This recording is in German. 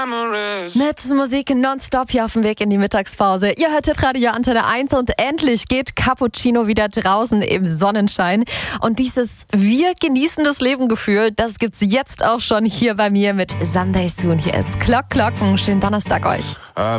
Mit Musik nonstop hier auf dem Weg in die Mittagspause. Ihr hört Radio Antenne 1 und endlich geht Cappuccino wieder draußen im Sonnenschein. Und dieses Wir genießen das Leben-Gefühl, das gibt's jetzt auch schon hier bei mir mit Sunday Soon. Hier ist Glocken. Schönen Donnerstag euch.